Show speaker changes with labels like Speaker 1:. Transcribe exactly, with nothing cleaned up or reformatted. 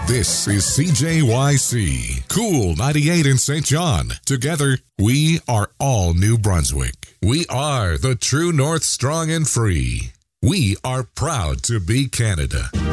Speaker 1: This is C J Y C, Cool ninety-eight in Saint John. Together, we are all New Brunswick. We are the true North, strong and free. We are proud to be Canada.